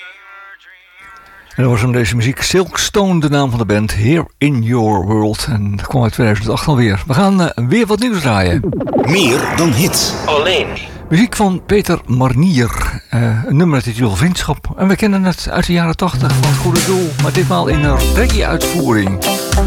En dat was hem deze muziek. Silkstone, de naam van de band. Here in Your World. En dat kwam uit 2008 alweer. We gaan weer wat nieuws draaien. Meer dan hits. Alleen. Muziek van Peter Marnier. Een nummer met de titel Vriendschap. En we kennen het uit de jaren 80 van het goede doel. Maar ditmaal in een reggae uitvoering.